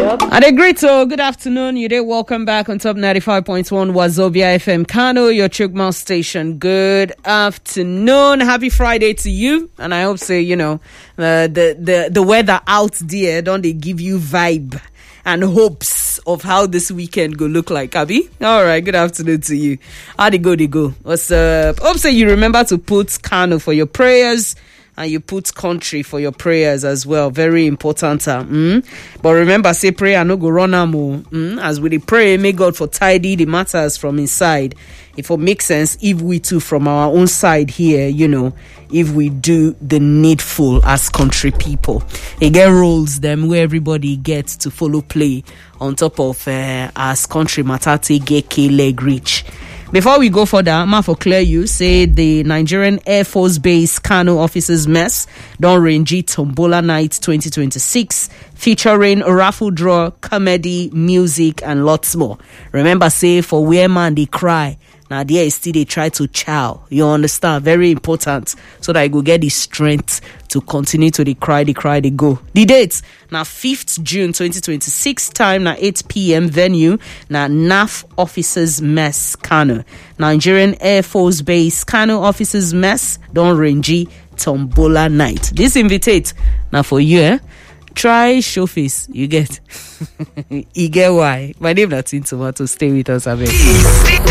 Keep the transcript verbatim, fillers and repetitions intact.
top. And a great so good afternoon. You did welcome back on top ninety-five point one Wazobia F M Kano, your Chugma station. Good afternoon. Happy Friday to you. And I hope say, you know, uh, the, the, the weather out there, don't they give you vibe and hopes of how this weekend go look like, Abby? All right, good afternoon to you. How they go, they go. What's up? Hope say you remember to put Kano for your prayers. And you put country for your prayers as well. Very important. Uh, mm? But remember, say prayer no go run am mm? As we pray, may God for tidy the matters from inside. If it makes sense, if we too from our own side here, you know, if we do the needful as country people. It get rules them where everybody gets to follow play on top of uh, as country matter take get K leg reach. Before we go further, I'm for clear you say the Nigerian Air Force Base Kano officers mess don range Tombola Night twenty twenty-six featuring raffle draw, comedy, music and lots more. Remember say for where man they cry, now there is still they try to chow. You understand? Very important so that I go get the strength to continue to the cry, the cry, the go. The date now fifth June twenty twenty-six, time now eight p.m. venue now N A F Officers Mess Kano. Nigerian Air Force Base Kano Officers Mess Don Renji Tombola Night. This invitate now for you, eh? Try show face, you get. You get why. My name is Tin Tomato. Stay with us, Abe.